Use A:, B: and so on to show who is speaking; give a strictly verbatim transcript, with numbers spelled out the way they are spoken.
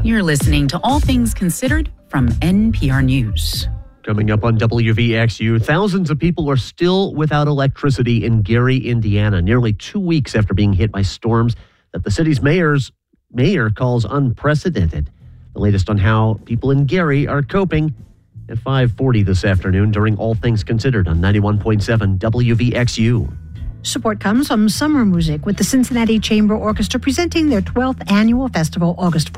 A: You're listening to All Things Considered from N P R News.
B: Coming up on W V X U, thousands of people are still without electricity in Gary, Indiana, nearly two weeks after being hit by storms that the city's mayor's mayor calls unprecedented. The latest on how people in Gary are coping at five forty this afternoon during All Things Considered on ninety-one point seven W V X U.
C: Support comes from Summer Music with the Cincinnati Chamber Orchestra presenting their twelfth annual festival August fourth.